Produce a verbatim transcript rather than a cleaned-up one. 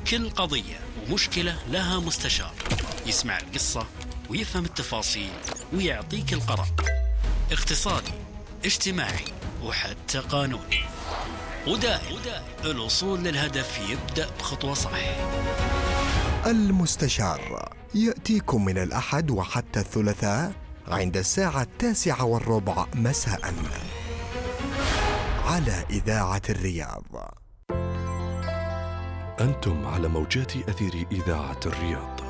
كل قضية ومشكلة لها مستشار يسمع القصة ويفهم التفاصيل ويعطيك القرار، اقتصادي، اجتماعي، وحتى قانوني. ودائم الوصول للهدف يبدأ بخطوة صح. المستشار يأتيكم من الأحد وحتى الثلاثاء عند الساعة التاسعة والربع مساء على إذاعة الرياض. أنتم على موجات أثير إذاعة الرياض.